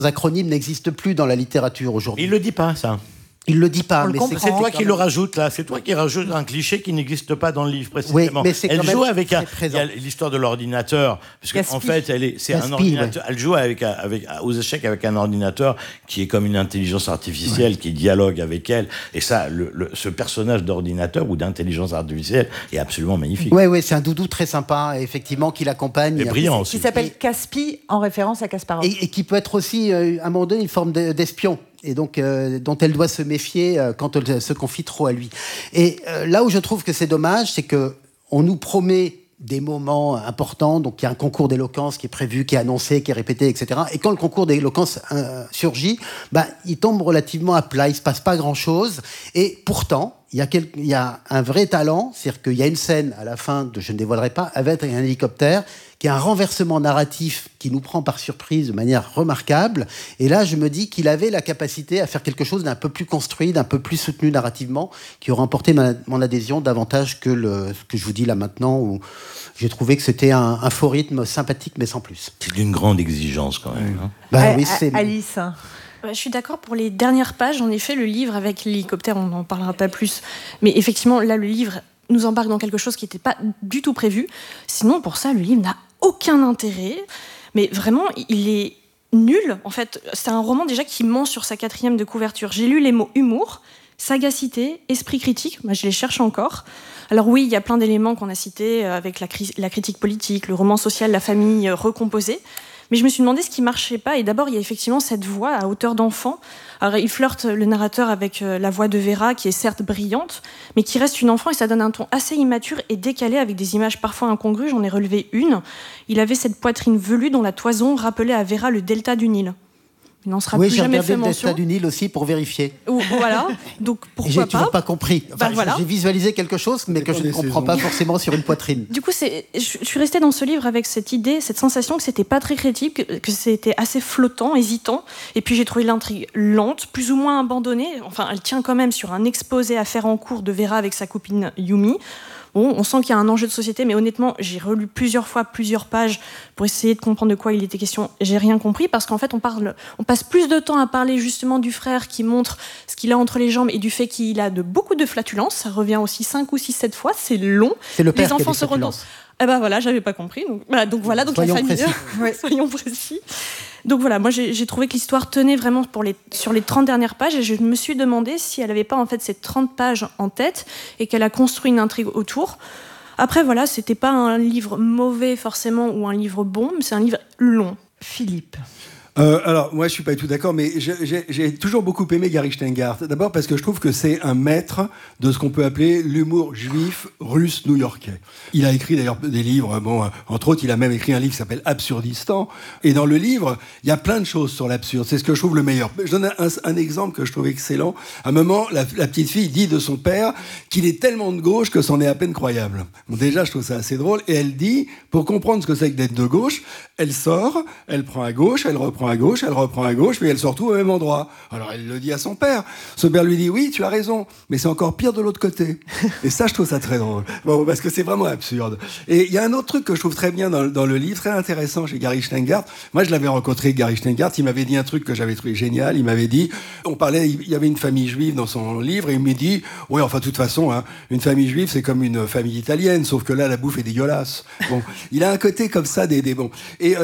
acronymes n'existent plus dans la littérature aujourd'hui. Il le dit pas, ça. Il le dit pas, mais c'est toi qui le rajoute là. C'est toi qui rajoute un cliché qui n'existe pas dans le livre précisément. Oui, mais c'est elle quand joue même avec très il y a l'histoire de l'ordinateur, parce qu'en fait, c'est un ordinateur. Ouais. Elle joue aux échecs avec un ordinateur qui est comme une intelligence artificielle qui dialogue avec elle. Et ça, ce personnage d'ordinateur ou d'intelligence artificielle est absolument magnifique. Oui, c'est un doudou très sympa, effectivement, qui l'accompagne. Et brillant aussi. Qui s'appelle Caspi en référence à Kasparov. Et qui peut être aussi, à un moment donné, une forme d'espion. Et donc dont elle doit se méfier quand elle se confie trop à lui. Et là où je trouve que c'est dommage, c'est que on nous promet des moments importants, donc il y a un concours d'éloquence qui est prévu, qui est annoncé, qui est répété, etc. Et quand le concours d'éloquence surgit, il tombe relativement à plat, il se passe pas grand-chose. Et pourtant, il y a un vrai talent, c'est-à-dire qu'il y a une scène à la fin, je ne dévoilerai pas, avec un hélicoptère, qui est un renversement narratif qui nous prend par surprise de manière remarquable. Et là, je me dis qu'il avait la capacité à faire quelque chose d'un peu plus construit, d'un peu plus soutenu narrativement, qui aurait emporté mon adhésion davantage que ce que je vous dis là maintenant, où j'ai trouvé que c'était un faux rythme sympathique, mais sans plus. C'est d'une grande exigence quand même. Hein. Oui, Alice. Je suis d'accord pour les dernières pages. En effet, le livre avec l'hélicoptère, on n'en parlera pas plus. Mais effectivement, là, le livre nous embarque dans quelque chose qui n'était pas du tout prévu. Sinon, pour ça, le livre n'a aucun intérêt. Mais vraiment, il est nul. En fait, c'est un roman déjà qui ment sur sa 4e de couverture. J'ai lu les mots humour, sagacité, esprit critique. Moi, je les cherche encore. Alors oui, il y a plein d'éléments qu'on a cités avec la critique politique, le roman social, la famille recomposée. Mais je me suis demandé ce qui marchait pas. Et d'abord, il y a effectivement cette voix à hauteur d'enfant. Alors, il flirte, le narrateur, avec la voix de Vera, qui est certes brillante, mais qui reste une enfant, et ça donne un ton assez immature et décalé, avec des images parfois incongrues. J'en ai relevé une. Il avait cette poitrine velue dont la toison rappelait à Vera le delta du Nil. Il n'en sera plus jamais fait mention. Oui, j'ai regardé le delta du Nil aussi pour vérifier. Voilà, donc pourquoi pas. Et j'ai toujours pas compris. Enfin, voilà. J'ai visualisé quelque chose, mais que je ne comprends pas forcément sur une poitrine. Du coup, je suis restée dans ce livre avec cette idée, cette sensation que c'était pas très crédible, que c'était assez flottant, hésitant. Et puis j'ai trouvé l'intrigue lente, plus ou moins abandonnée. Enfin, elle tient quand même sur un exposé à faire en cours de Vera avec sa copine Yumi. Bon, on sent qu'il y a un enjeu de société, mais honnêtement, j'ai relu plusieurs fois, plusieurs pages pour essayer de comprendre de quoi il était question. J'ai rien compris, parce qu'en fait, on passe plus de temps à parler justement du frère qui montre ce qu'il a entre les jambes et du fait qu'il a beaucoup de flatulences. Ça revient aussi 5 ou 6, 7 fois. C'est long. C'est le père qui a des flatulences. Voilà, j'avais pas compris. Donc soyons la famille. Précis. Ouais, soyons précis. Donc voilà, moi j'ai trouvé que l'histoire tenait vraiment sur les 30 dernières pages, et je me suis demandé si elle n'avait pas en fait ces 30 pages en tête et qu'elle a construit une intrigue autour. Après voilà, c'était pas un livre mauvais forcément ou un livre bon, mais c'est un livre long. Philippe. Alors, moi, je suis pas du tout d'accord, mais j'ai toujours beaucoup aimé Gary Shteyngart. D'abord parce que je trouve que c'est un maître de ce qu'on peut appeler l'humour juif russe new-yorkais. Il a écrit d'ailleurs des livres, entre autres, il a même écrit un livre qui s'appelle Absurdistan. Et dans le livre, il y a plein de choses sur l'absurde. C'est ce que je trouve le meilleur. Je donne un exemple que je trouve excellent. À un moment, la petite fille dit de son père qu'il est tellement de gauche que c'en est à peine croyable. Bon, déjà, je trouve ça assez drôle. Et elle dit, pour comprendre ce que c'est que d'être de gauche, elle sort, elle prend à gauche, elle reprend à gauche, elle reprend à gauche, puis elle se retrouve au même endroit. Alors elle le dit à son père. Son père lui dit, oui, tu as raison, mais c'est encore pire de l'autre côté. Et ça, je trouve ça très drôle. Bon, parce que c'est vraiment absurde. Et il y a un autre truc que je trouve très bien dans le livre, très intéressant chez Gary Shteyngart. Moi, je l'avais rencontré, Gary Shteyngart, il m'avait dit un truc que j'avais trouvé génial. Il m'avait dit, il y avait une famille juive dans son livre, et il m'a dit, oui, enfin, de toute façon, hein, une famille juive, c'est comme une famille italienne, sauf que là, la bouffe est dégueulasse. Bon, il a un côté comme ça, bon.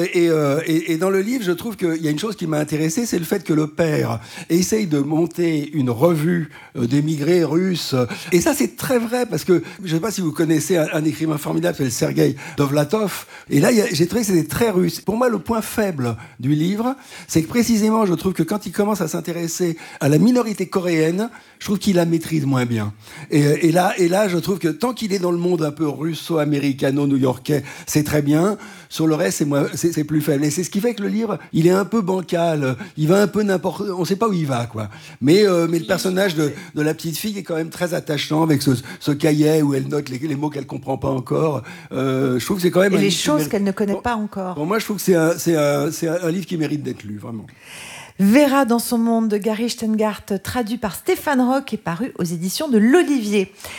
Et dans le livre, je trouve qu'il y a une chose qui m'a intéressé, c'est le fait que le père essaye de monter une revue d'émigrés russes. Et ça, c'est très vrai, parce que je ne sais pas si vous connaissez un écrivain formidable, c'est Sergueï Dovlatov. Et là, j'ai trouvé que c'était très russe. Pour moi, le point faible du livre, c'est que précisément, je trouve que quand il commence à s'intéresser à la minorité coréenne, je trouve qu'il la maîtrise moins bien. Et là, je trouve que tant qu'il est dans le monde un peu russo-américano-new-yorkais, c'est très bien. Sur le reste, c'est plus faible. Et c'est ce qui fait que le livre, il est un peu bancal. Il va un peu n'importe... On ne sait pas où il va, quoi. Mais le personnage de la petite fille est quand même très attachant, avec ce cahier où elle note les mots qu'elle ne comprend pas encore. Je trouve que c'est quand même... Et les choses qu'elle ne connaît pas encore. Pour moi, je trouve que c'est un livre qui mérite d'être lu, vraiment. Vera dans son monde de Gary Shteyngart, traduit par Stéphane Roch et paru aux éditions de l'Olivier.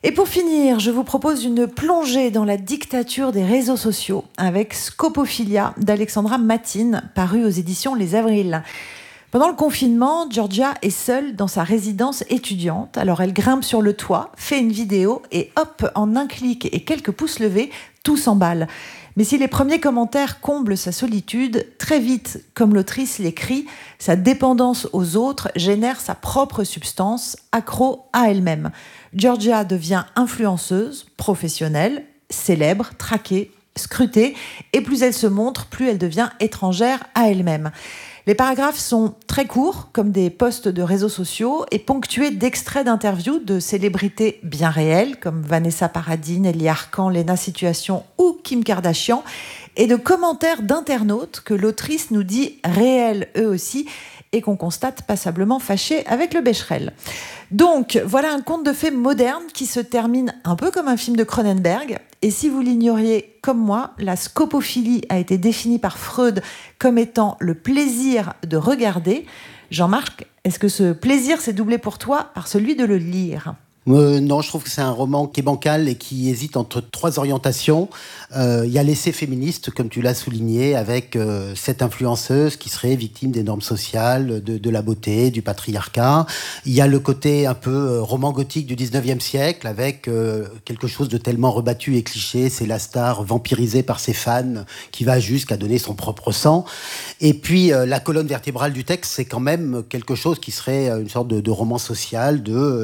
Et pour finir, je vous propose une plongée dans la dictature des réseaux sociaux avec Scopophilia d'Alexandra Matine, paru aux éditions Les Avrils. Pendant le confinement, Georgia est seule dans sa résidence étudiante. Alors elle grimpe sur le toit, fait une vidéo et hop, en un clic et quelques pouces levés, tout s'emballe. Mais si les premiers commentaires comblent sa solitude, très vite, comme l'autrice l'écrit, sa dépendance aux autres génère sa propre substance, accro à elle-même. Georgia devient influenceuse, professionnelle, célèbre, traquée, scrutée, et plus elle se montre, plus elle devient étrangère à elle-même. Les paragraphes sont très courts, comme des posts de réseaux sociaux, et ponctués d'extraits d'interviews de célébrités bien réelles, comme Vanessa Paradis, Nelly Arcan, Lena Situation ou Kim Kardashian, et de commentaires d'internautes que l'autrice nous dit réels eux aussi, et qu'on constate passablement fâchés avec le Becherel. Donc, voilà un conte de fées moderne qui se termine un peu comme un film de Cronenberg. Et si vous l'ignoriez comme moi, la scopophilie a été définie par Freud comme étant le plaisir de regarder. Jean-Marc, est-ce que ce plaisir s'est doublé pour toi par celui de le lire ? Non, je trouve que c'est un roman qui est bancal et qui hésite entre trois orientations. Il y a l'essai féministe, comme tu l'as souligné, avec cette influenceuse qui serait victime des normes sociales, de la beauté, du patriarcat. Il y a le côté un peu roman gothique du 19e siècle, avec quelque chose de tellement rebattu et cliché. C'est la star vampirisée par ses fans qui va jusqu'à donner son propre sang. Et puis, la colonne vertébrale du texte, c'est quand même quelque chose qui serait une sorte de roman social,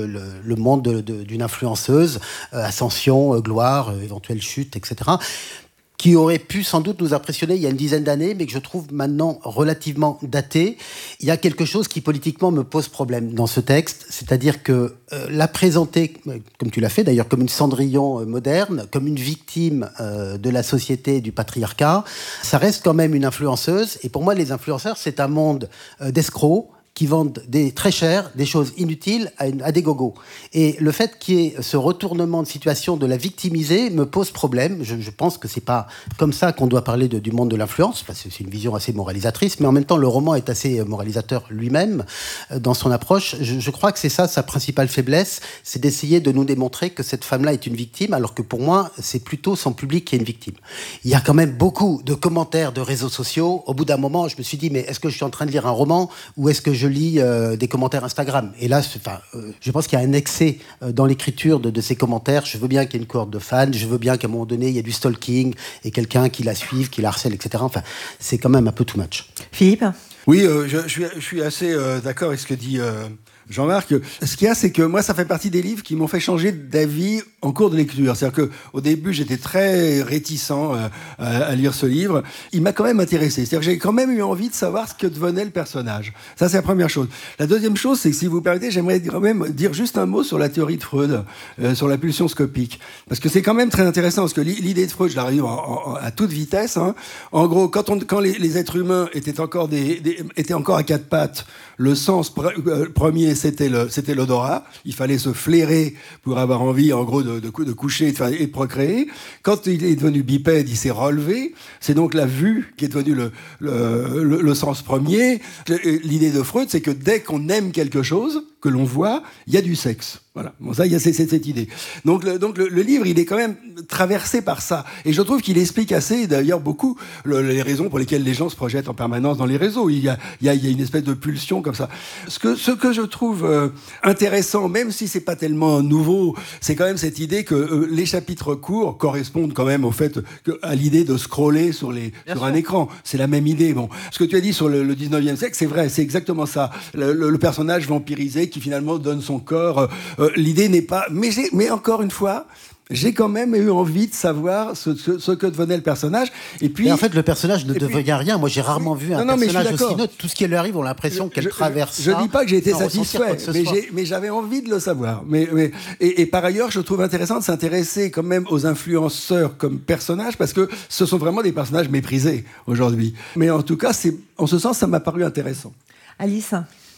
le monde d'une influenceuse, ascension, gloire, éventuelle chute, etc., qui aurait pu sans doute nous impressionner il y a une dizaine d'années, mais que je trouve maintenant relativement daté. Il y a quelque chose qui politiquement me pose problème dans ce texte, c'est-à-dire que la présenter, comme tu l'as fait d'ailleurs, comme une Cendrillon moderne, comme une victime de la société, du patriarcat, ça reste quand même une influenceuse, et pour moi les influenceurs c'est un monde d'escrocs, qui vendent très cher des choses inutiles à des gogos. Et le fait qu'il y ait ce retournement de situation de la victimiser me pose problème. Je pense que c'est pas comme ça qu'on doit parler du monde de l'influence, parce que c'est une vision assez moralisatrice, mais en même temps, le roman est assez moralisateur lui-même dans son approche. Je crois que c'est ça sa principale faiblesse, c'est d'essayer de nous démontrer que cette femme-là est une victime, alors que pour moi, c'est plutôt son public qui est une victime. Il y a quand même beaucoup de commentaires de réseaux sociaux. Au bout d'un moment, je me suis dit, mais est-ce que je suis en train de lire un roman ou est-ce que je lis des commentaires Instagram? Et là, je pense qu'il y a un excès dans l'écriture de ces commentaires. Je veux bien qu'il y ait une cohorte de fans, je veux bien qu'à un moment donné, il y ait du stalking et quelqu'un qui la suive, qui la harcèle, etc. Enfin, c'est quand même un peu too much. Philippe ? Oui, je suis assez d'accord avec ce que dit Jean-Marc. Ce qu'il y a, c'est que moi, ça fait partie des livres qui m'ont fait changer d'avis en cours de lecture. C'est-à-dire qu'au début, j'étais très réticent à lire ce livre. Il m'a quand même intéressé. C'est-à-dire que j'ai quand même eu envie de savoir ce que devenait le personnage. Ça, c'est la première chose. La deuxième chose, c'est que si vous permettez, j'aimerais quand même dire juste un mot sur la théorie de Freud, sur la pulsion scopique. Parce que c'est quand même très intéressant, parce que l'idée de Freud, je la résume à toute vitesse. Hein. En gros, quand les êtres humains étaient encore à quatre pattes, le sens premier, c'était l'odorat. Il fallait se flairer pour avoir envie, en gros, de coucher et de procréer. Quand il est devenu bipède, il s'est relevé. C'est donc la vue qui est devenue le sens premier. L'idée de Freud, c'est que dès qu'on aime quelque chose, que l'on voit, il y a du sexe. Voilà. Bon, ça, il y a cette idée. Donc le livre, il est quand même traversé par ça. Et je trouve qu'il explique assez, d'ailleurs, beaucoup les raisons pour lesquelles les gens se projettent en permanence dans les réseaux. Il y a une espèce de pulsion comme ça. Ce que je trouve intéressant, même si c'est pas tellement nouveau, c'est quand même cette idée que les chapitres courts correspondent quand même au fait à l'idée de scroller sur un écran. C'est la même idée. Bon, ce que tu as dit sur le 19e siècle, c'est vrai, c'est exactement ça. Le personnage vampirisé qui finalement donne son corps. L'idée n'est pas... Mais encore une fois, j'ai quand même eu envie de savoir ce que devenait le personnage. Et puis, mais en fait, le personnage ne devient rien. Moi, j'ai rarement vu un personnage aussi neutre. Tout ce qui lui arrive, on a l'impression qu'elle traverse. Je ne dis pas que j'ai été satisfait, mais j'avais envie de le savoir. Et par ailleurs, je trouve intéressant de s'intéresser quand même aux influenceurs comme personnages, parce que ce sont vraiment des personnages méprisés aujourd'hui. Mais en tout cas, en ce sens, ça m'a paru intéressant. Alice ?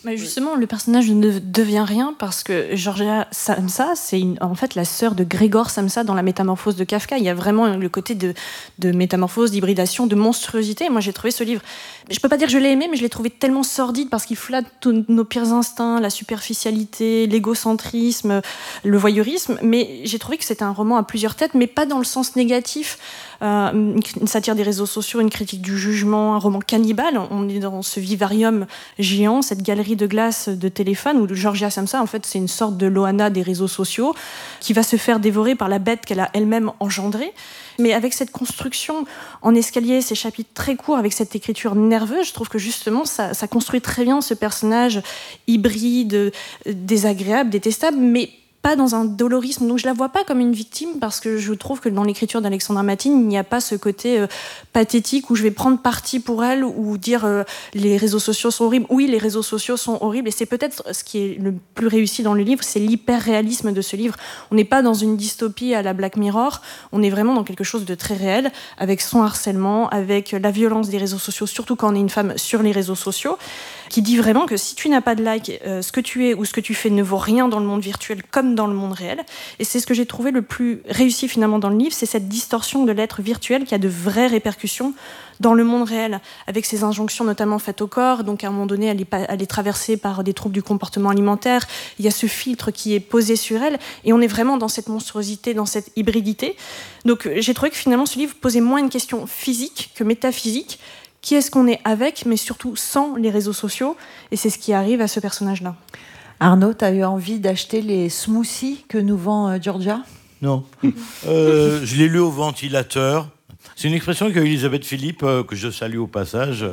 Mais justement, le personnage ne devient rien parce que Georgia Samsa, c'est en fait la sœur de Grégor Samsa dans la Métamorphose de Kafka. Il y a vraiment le côté de métamorphose, d'hybridation, de monstruosité. Et moi, j'ai trouvé ce livre, je peux pas dire que je l'ai aimé, mais je l'ai trouvé tellement sordide parce qu'il flatte tous nos pires instincts, la superficialité, l'égocentrisme, le voyeurisme. Mais j'ai trouvé que c'était un roman à plusieurs têtes, mais pas dans le sens négatif. Une satire des réseaux sociaux, une critique du jugement, un roman cannibale. On est dans ce vivarium géant, cette galerie de glace de téléphone où Georgia Samsa, en fait, c'est une sorte de Loana des réseaux sociaux qui va se faire dévorer par la bête qu'elle a elle-même engendrée. Mais avec cette construction en escalier, ces chapitres très courts, avec cette écriture nerveuse, je trouve que justement, ça construit très bien ce personnage hybride, désagréable, détestable, mais pas dans un dolorisme. Donc je la vois pas comme une victime parce que je trouve que dans l'écriture d'Alexandra Matine, il n'y a pas ce côté pathétique où je vais prendre parti pour elle ou dire les réseaux sociaux sont horribles. Oui, les réseaux sociaux sont horribles et c'est peut-être ce qui est le plus réussi dans le livre, c'est l'hyper-réalisme de ce livre. On n'est pas dans une dystopie à la Black Mirror, on est vraiment dans quelque chose de très réel avec son harcèlement, avec la violence des réseaux sociaux, surtout quand on est une femme sur les réseaux sociaux, qui dit vraiment que si tu n'as pas de like, ce que tu es ou ce que tu fais ne vaut rien dans le monde virtuel comme dans le monde réel. Et c'est ce que j'ai trouvé le plus réussi finalement dans le livre, c'est cette distorsion de l'être virtuel qui a de vraies répercussions dans le monde réel, avec ces injonctions notamment faites au corps. Donc à un moment donné, elle est traversée par des troubles du comportement alimentaire. Il y a ce filtre qui est posé sur elle. Et on est vraiment dans cette monstruosité, dans cette hybridité. Donc j'ai trouvé que finalement ce livre posait moins une question physique que métaphysique. Qui est-ce qu'on est avec, mais surtout sans les réseaux sociaux. Et c'est ce qui arrive à ce personnage-là. Arnaud, tu as eu envie d'acheter les smoothies que nous vend Georgia ? Non. Je l'ai lu au ventilateur. C'est une expression que Elisabeth Philippe, que je salue au passage,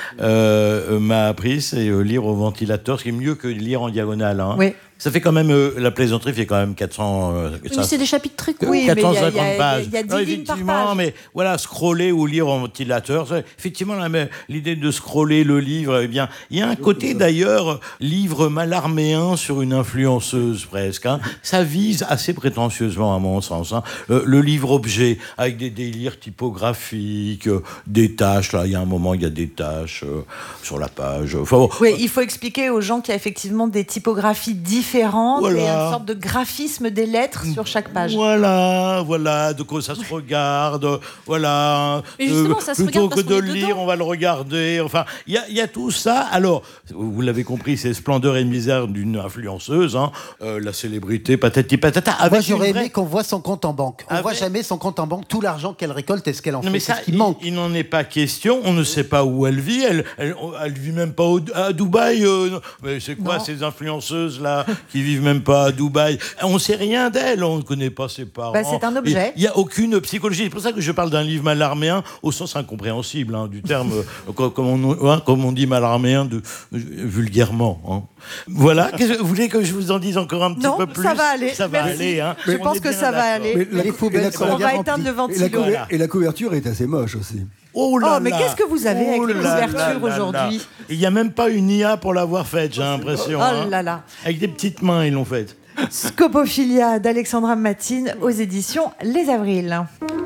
m'a appris, c'est lire au ventilateur, ce qui est mieux que lire en diagonale. Hein. Oui. Ça fait quand même, la plaisanterie fait quand même 400... mais c'est des chapitres très courts. Oui, 450 pages. Il y a 10 lignes par page. Mais voilà, scroller ou lire en ventilateur, effectivement, l'idée de scroller le livre, eh bien, il y a un côté d'ailleurs, livre malarméen sur une influenceuse presque. Hein. Ça vise assez prétentieusement, à mon sens. Hein. Le livre-objet, avec des délires typographiques, des tâches, là, il y a un moment, il y a des tâches sur la page. Enfin, bon. Oui, il faut expliquer aux gens qu'il y a effectivement des typographies différentes voilà. Et une sorte de graphisme des lettres sur chaque page. Voilà, de quoi ça se regarde, voilà. Mais justement, ça se plutôt regarde que de le lire, on va le regarder. Enfin, il y a tout ça. Alors, vous l'avez compris, c'est splendeur et misère d'une influenceuse, hein, la célébrité, patati patata. Moi, j'aurais aimé qu'on voit son compte en banque. On voit jamais son compte en banque, tout l'argent qu'elle récolte et ce qu'elle en fait. Mais ça, ce qui manque. Il n'en est pas question. On ne sait pas où elle vit. Elle vit même pas à Dubaï. Mais c'est quoi ces influenceuses là qui vivent même pas à Dubaï? On sait rien d'elle. On ne connaît pas ses parents. C'est un objet. Il y a aucune psychologie. C'est pour ça que je parle d'un livre malarméen au sens incompréhensible du terme, comme on dit malarméen vulgairement. Hein. Voilà. Vous voulez que je vous en dise encore un petit peu plus? Non, ça va aller. Ça va aller. Hein. Je pense que ça va aller. On va éteindre le ventilo. Et la couverture est assez moche aussi. Oh là là. Mais qu'est-ce que vous avez avec les couvertures aujourd'hui? Il n'y a même pas une IA pour l'avoir faite, j'ai l'impression. Oh là là. Avec des petites mains, ils l'ont faite. Scopophilia d'Alexandra Matine aux éditions Les Avrils.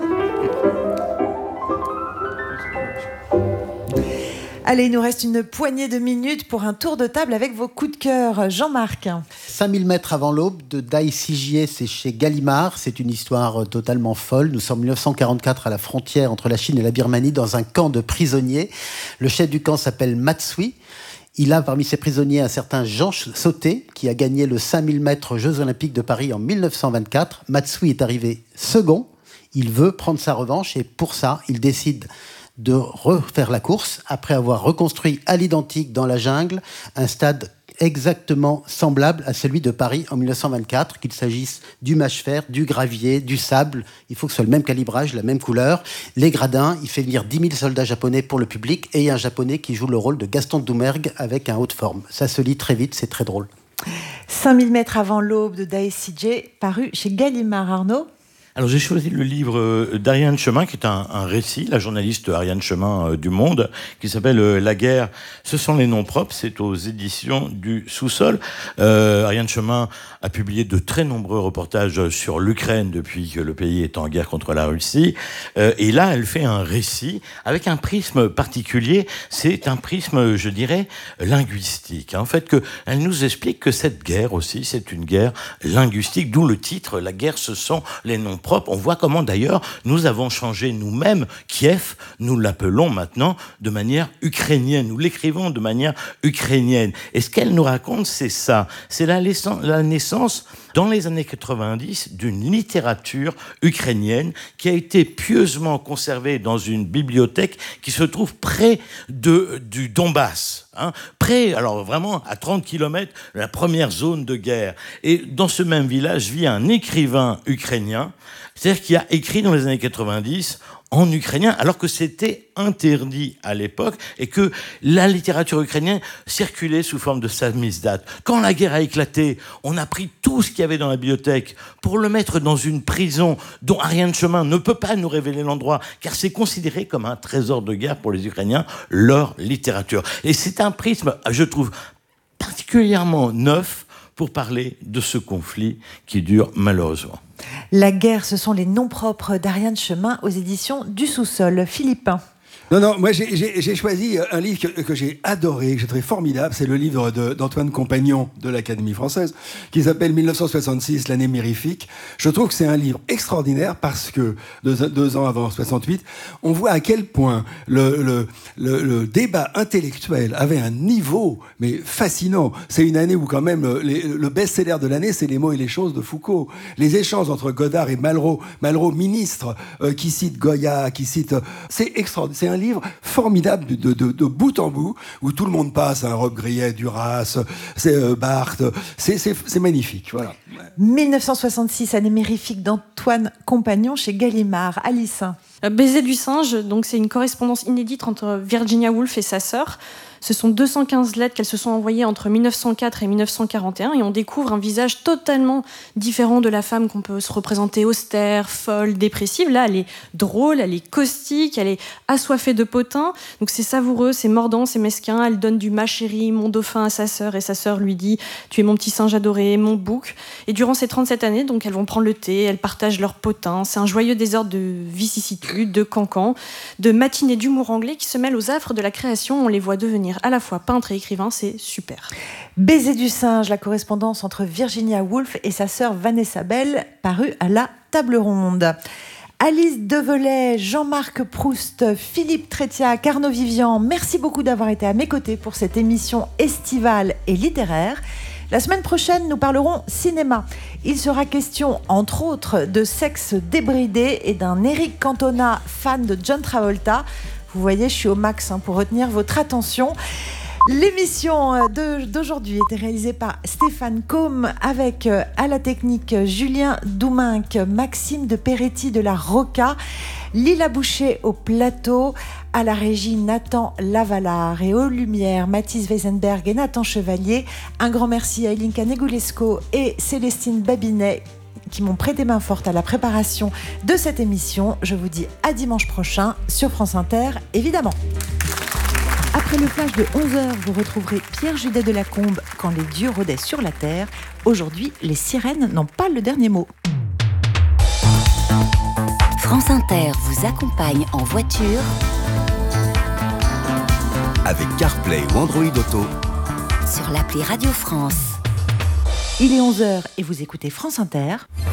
Allez, il nous reste une poignée de minutes pour un tour de table avec vos coups de cœur. Jean-Marc. 5000 mètres avant l'aube de Dai Sijie, c'est chez Gallimard. C'est une histoire totalement folle. Nous sommes en 1944 à la frontière entre la Chine et la Birmanie dans un camp de prisonniers. Le chef du camp s'appelle Matsui. Il a parmi ses prisonniers un certain Jean Sauté qui a gagné le 5000 mètres Jeux Olympiques de Paris en 1924. Matsui est arrivé second. Il veut prendre sa revanche et pour ça, il décide de refaire la course après avoir reconstruit à l'identique dans la jungle un stade exactement semblable à celui de Paris en 1924, qu'il s'agisse du mâche-fer, du gravier, du sable. Il faut que ce soit le même calibrage, la même couleur. Les gradins, il fait venir 10 000 soldats japonais pour le public et un japonais qui joue le rôle de Gaston Doumergue avec un haut de forme. Ça se lit très vite, c'est très drôle. 5000 mètres avant l'aube de Dai Sijie, paru chez Gallimard. Arnaud. Alors j'ai choisi le livre d'Ariane Chemin, qui est un récit, la journaliste Ariane Chemin du Monde, qui s'appelle La guerre, ce sont les noms propres. C'est aux éditions du Sous-sol. Ariane Chemin a publié de très nombreux reportages sur l'Ukraine depuis que le pays est en guerre contre la Russie. Et là, elle fait un récit avec un prisme particulier. C'est un prisme, je dirais, linguistique. En fait, elle nous explique que cette guerre aussi, c'est une guerre linguistique, d'où le titre, La guerre, ce sont les noms propres. On voit comment d'ailleurs nous avons changé nous-mêmes. Kiev, nous l'appelons maintenant de manière ukrainienne. Nous l'écrivons de manière ukrainienne. Et ce qu'elle nous raconte, c'est ça. C'est la naissance, dans les années 90, d'une littérature ukrainienne qui a été pieusement conservée dans une bibliothèque qui se trouve près du Donbass. Près, alors vraiment à 30 km de la première zone de guerre. Et dans ce même village vit un écrivain ukrainien, c'est-à-dire qui a écrit dans les années 90 en ukrainien, alors que c'était interdit à l'époque et que la littérature ukrainienne circulait sous forme de samizdat. Quand la guerre a éclaté, on a pris tout ce qu'il y avait dans la bibliothèque pour le mettre dans une prison dont Ariane Chemin ne peut pas nous révéler l'endroit, car c'est considéré comme un trésor de guerre pour les Ukrainiens, leur littérature. Et c'est un prisme, je trouve, particulièrement neuf pour parler de ce conflit qui dure malheureusement. La guerre, ce sont les noms propres d'Ariane Chemin aux éditions du Sous-sol. Philippe. Non, moi j'ai choisi un livre que j'ai adoré, que j'ai trouvé formidable. C'est le livre d'Antoine Compagnon de l'Académie française, qui s'appelle 1966, l'année mirifique. Je trouve que c'est un livre extraordinaire parce que, deux ans avant 68, on voit à quel point le débat intellectuel avait un niveau, mais fascinant. C'est une année où quand même le best-seller de l'année, c'est Les mots et les choses de Foucault. Les échanges entre Godard et Malraux ministre, qui cite Goya, qui cite... C'est extraordinaire. C'est un livre formidable de bout en bout, où tout le monde passe, Rob Grillet, Duras, Barthes, c'est magnifique, voilà. 1966, année mirifique d'Antoine Compagnon chez Gallimard. Alice. Baiser du singe, donc c'est une correspondance inédite entre Virginia Woolf et sa sœur. Ce sont 215 lettres qu'elles se sont envoyées entre 1904 et 1941 et on découvre un visage totalement différent de la femme qu'on peut se représenter austère, folle, dépressive. Là, elle est drôle, elle est caustique, elle est assoiffée de potin. Donc c'est savoureux, c'est mordant, c'est mesquin. Elle donne du « ma chérie, mon dauphin » à sa sœur et sa sœur lui dit « tu es mon petit singe adoré, mon bouc ». Et durant ces 37 années, donc, elles vont prendre le thé, elles partagent leur potin. C'est un joyeux désordre de vicissitudes, de cancans, de matinées d'humour anglais qui se mêlent aux affres de la création. On les voit devenir à la fois peintre et écrivain, c'est super. Baiser du singe, la correspondance entre Virginia Woolf et sa sœur Vanessa Bell, parue à la Table Ronde. Alice Develay, Jean-Marc Proust, Philippe Trétiac, Arnaud Vivian, merci beaucoup d'avoir été à mes côtés pour cette émission estivale et littéraire. La semaine prochaine, nous parlerons cinéma. Il sera question, entre autres, de sexe débridé et d'un Eric Cantona, fan de John Travolta. Vous voyez, je suis au max pour retenir votre attention. L'émission d'aujourd'hui était réalisée par Stéphane Combe avec à la technique Julien Douminc, Maxime de Peretti de la Roca, Lila Boucher au plateau, à la régie Nathan Lavalard et aux lumières Mathis Weisenberg et Nathan Chevalier. Un grand merci à Elinka Negulesco et Célestine Babinet qui m'ont prêté main forte à la préparation de cette émission. Je vous dis à dimanche prochain sur France Inter, évidemment. Après le flash de 11h, vous retrouverez Pierre Judet de Lacombe quand les dieux rôdaient sur la terre. Aujourd'hui, les sirènes n'ont pas le dernier mot. France Inter vous accompagne en voiture avec CarPlay ou Android Auto sur l'appli Radio France. Il est 11h et vous écoutez France Inter.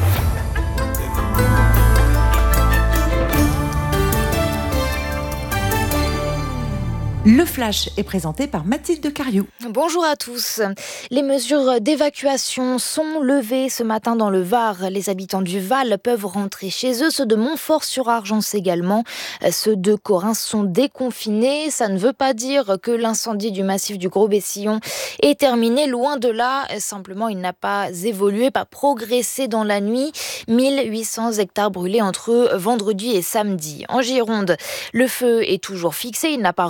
Le flash est présenté par Mathilde Cariou. Bonjour à tous. Les mesures d'évacuation sont levées ce matin dans le Var. Les habitants du Val peuvent rentrer chez eux. Ceux de Montfort-sur-Argence également. Ceux de Corinthe sont déconfinés. Ça ne veut pas dire que l'incendie du massif du Gros-Bessillon est terminé. Loin de là. Simplement, il n'a pas évolué, pas progressé dans la nuit. 1800 hectares brûlés entre vendredi et samedi. En Gironde, le feu est toujours fixé. Il n'a pas repris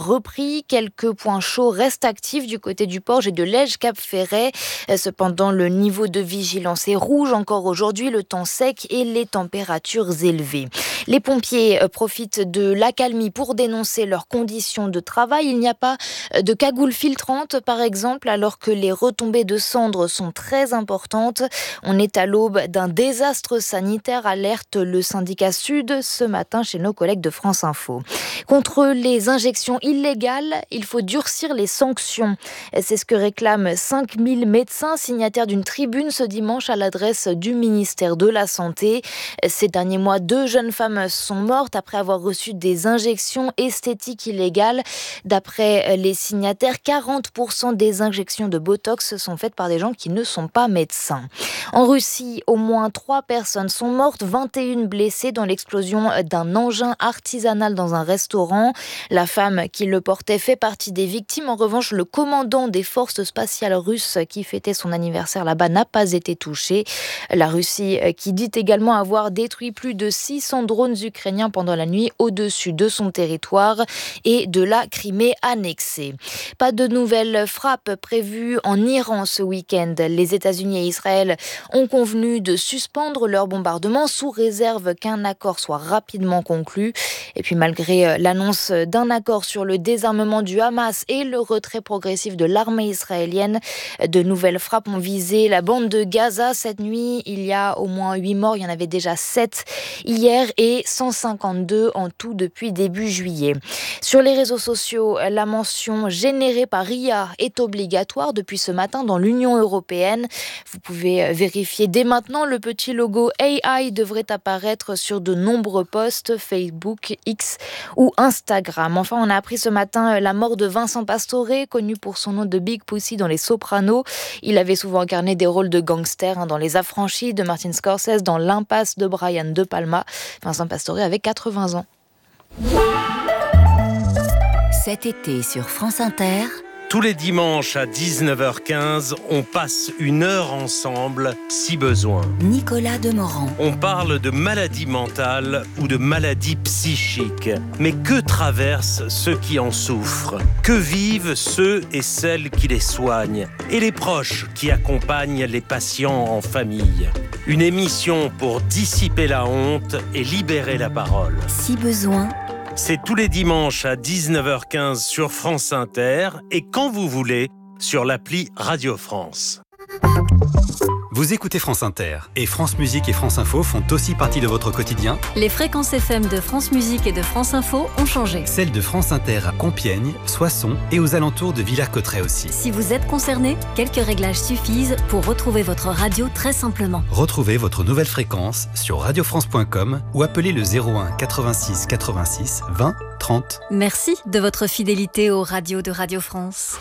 repris. Quelques points chauds restent actifs du côté du Porge et de Lège-Cap-Ferret. Cependant, le niveau de vigilance est rouge encore aujourd'hui, le temps sec et les températures élevées. Les pompiers profitent de l'accalmie pour dénoncer leurs conditions de travail. Il n'y a pas de cagoule filtrante, par exemple, alors que les retombées de cendres sont très importantes. On est à l'aube d'un désastre sanitaire, alerte le syndicat Sud ce matin chez nos collègues de France Info. Contre les injections illégales, il faut durcir les sanctions. C'est ce que réclament 5000 médecins signataires d'une tribune ce dimanche à l'adresse du ministère de la Santé. Ces derniers mois, 2 jeunes femmes sont mortes après avoir reçu des injections esthétiques illégales. D'après les signataires, 40% des injections de Botox sont faites par des gens qui ne sont pas médecins. En Russie, au moins 3 personnes sont mortes, 21 blessées dans l'explosion d'un engin artisanal dans un restaurant. La femme qui le portait fait partie des victimes. En revanche, le commandant des forces spatiales russes qui fêtait son anniversaire là-bas n'a pas été touché. La Russie qui dit également avoir détruit plus de 600 drones ukrainiens pendant la nuit au-dessus de son territoire et de la Crimée annexée. Pas de nouvelles frappes prévues en Iran ce week-end. Les États-Unis et Israël ont convenu de suspendre leur bombardement sous réserve qu'un accord soit rapidement conclu. Et puis malgré l'annonce d'un accord sur le désarmement du Hamas et le retrait progressif de l'armée israélienne, de nouvelles frappes ont visé la bande de Gaza cette nuit. Il y a au moins 8 morts, il y en avait déjà 7 hier et 152 en tout depuis début juillet. Sur les réseaux sociaux, la mention générée par IA est obligatoire depuis ce matin dans l'Union européenne. Vous pouvez vérifier dès maintenant, le petit logo AI devrait apparaître sur de nombreux posts Facebook, X ou Instagram. Enfin, on a appris ce matin la mort de Vincent Pastore, connu pour son nom de Big Pussy dans Les Sopranos. Il avait souvent incarné des rôles de gangster dans Les Affranchis de Martin Scorsese, dans L'Impasse de Brian De Palma. Vincent Pastore avait 80 ans. Cet été sur France Inter, tous les dimanches à 19h15, on passe 1 heure ensemble, si besoin. Nicolas Demorand. On parle de maladies mentales ou de maladies psychiques. Mais que traversent ceux qui en souffrent? Que vivent ceux et celles qui les soignent? Et les proches qui accompagnent les patients en famille? Une émission pour dissiper la honte et libérer la parole. Si besoin. C'est tous les dimanches à 19h15 sur France Inter et quand vous voulez sur l'appli Radio France. Vous écoutez France Inter et France Musique et France Info font aussi partie de votre quotidien. Les fréquences FM de France Musique et de France Info ont changé. Celles de France Inter à Compiègne, Soissons et aux alentours de Villers-Cotterêts aussi. Si vous êtes concerné, quelques réglages suffisent pour retrouver votre radio très simplement. Retrouvez votre nouvelle fréquence sur radiofrance.com ou appelez le 01 86 86 20 30. Merci de votre fidélité aux radios de Radio France.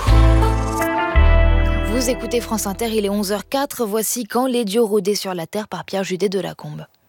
Vous écoutez France Inter, il est 11h04. Voici Quand les dieux rôdaient sur la terre par Pierre Judet de Lacombe.